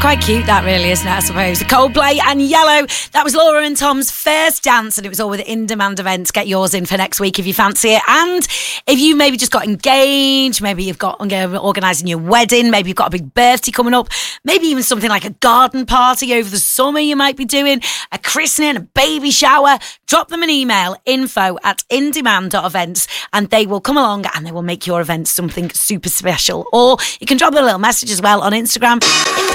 quite cute, that really, isn't it, I suppose? Coldplay and Yellow. That was Laura and Tom's first dance, and it was all with In Demand events. Get yours in for next week if you fancy it. And if you maybe just got engaged, maybe you've got organising your wedding, maybe you've got a big birthday coming up, maybe even something like a garden party over the summer you might be doing, a christening, a baby shower, drop them an email, info@indemand.events, and they will come along and they will make your event something super special. Or you can drop them a little message as well on Instagram.